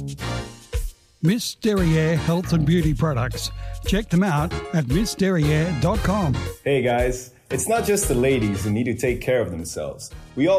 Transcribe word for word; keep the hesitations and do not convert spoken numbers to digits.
Miss Derriere Health and Beauty Products. Check them out at miss derriere dot com. Hey guys, it's not just the ladies who need to take care of themselves. We all